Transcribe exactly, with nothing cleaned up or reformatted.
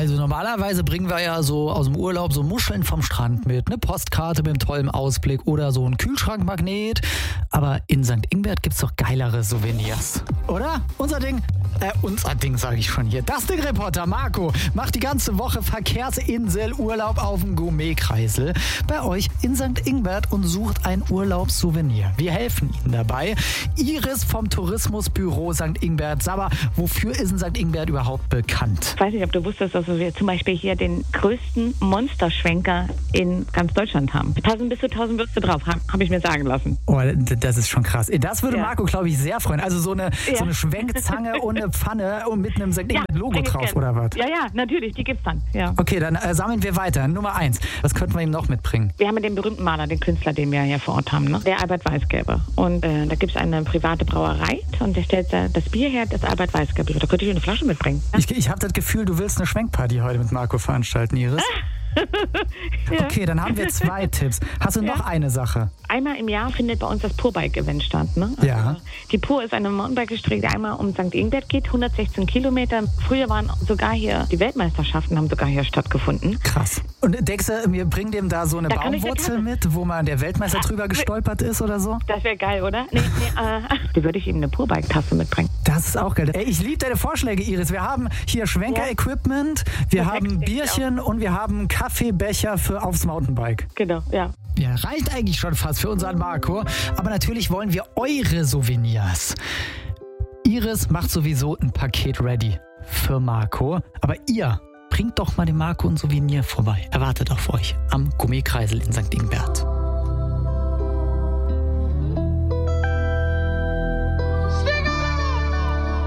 Also normalerweise bringen wir ja so aus dem Urlaub so Muscheln vom Strand mit, eine Postkarte mit einem tollen Ausblick oder so ein Kühlschrankmagnet. Aber in Sankt Ingbert gibt's doch geilere Souvenirs, oder? Unser Ding, äh, unser Ding sage ich schon hier. Das Ding-Reporter Marco macht die ganze Woche Verkehrsinselurlaub auf dem Gourmet-Kreisel bei euch in Sankt Ingbert und sucht ein Urlaubssouvenir. Wir helfen Ihnen dabei. Iris vom Tourismusbüro Sankt Ingbert. Saba, wofür ist denn Sankt Ingbert überhaupt bekannt? Ich weiß nicht, ob du wusstest, dass wir zum Beispiel hier den größten Monsterschwenker in ganz Deutschland haben. Da passen bis zu tausend Würste drauf, habe hab ich mir sagen lassen. Oh, das ist schon krass. Das würde ja. Marco, glaube ich, sehr freuen. Also so eine, ja. so eine Schwenkzange und eine Pfanne und mit einem Sankt Ingbert-Logo ja, drauf, gern. Oder was? Ja, ja, natürlich, die gibt's dann. Ja. Okay, dann äh, sammeln wir weiter. Nummer eins. Was könnten wir ihm noch mitbringen? Wir haben den berühmten Maler, den Künstler, den wir hier vor Ort haben, ne? Der Albert Weisgerber. Und äh, da gibt es eine private Brauerei und der stellt äh, das Bier her, das Albert Weisgerber. Da könnte ich eine Flasche mitbringen. Ja? Ich, ich habe das Gefühl, du willst eine Schwenkparty heute mit Marco veranstalten, Iris. ja. Okay, dann haben wir zwei Tipps. Hast du ja. noch eine Sache? Einmal im Jahr findet bei uns das Pur-Bike-Event statt. Ne? Also ja. Die Pur ist eine Mountainbike-Strecke, die einmal um Sankt Ingbert geht, hundertsechzehn Kilometer. Früher waren sogar hier die Weltmeisterschaften, haben sogar hier stattgefunden. Krass. Und denkst du, wir bringen dem da so eine da Baumwurzel mit, wo mal der Weltmeister ja. drüber gestolpert ist oder so? Das wäre geil, oder? Nee, nee, äh, da würde ich ihm eine Pur-Bike-Tasse mitbringen. Das ist auch geil. Ey, ich liebe deine Vorschläge, Iris. Wir haben hier Schwenker-Equipment, wir das haben Bierchen und wir haben Kaffeebecher für aufs Mountainbike. Genau, ja. Ja, reicht eigentlich schon fast für unseren Marco. Aber natürlich wollen wir eure Souvenirs. Iris macht sowieso ein Paket ready für Marco. Aber ihr bringt doch mal dem Marco ein Souvenir vorbei. Er wartet auf euch am Gourmet-Kreisel in Sankt Ingbert.